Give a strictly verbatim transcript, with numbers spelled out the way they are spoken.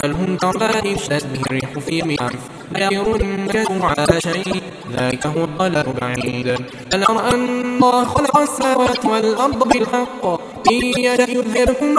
بل هم كرماء اشتدت به الريح في يوم لا يظن على شيء ذلك هو الضلال البعيد. ألم أن الله خلق السماوات والأرض بالحق إن يشأ يذهبكم